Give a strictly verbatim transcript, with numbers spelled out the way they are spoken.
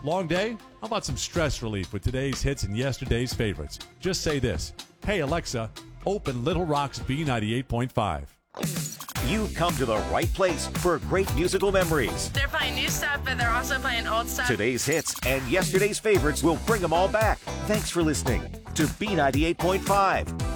Long day? How about some stress relief with today's hits and yesterday's favorites? Just say this. Hey, Alexa, open Little Rock's B ninety-eight point five. You've come to the right place for great musical memories. They're playing new stuff, but they're also playing old stuff. Today's hits and yesterday's favorites will bring them all back. Thanks for listening to B ninety-eight point five.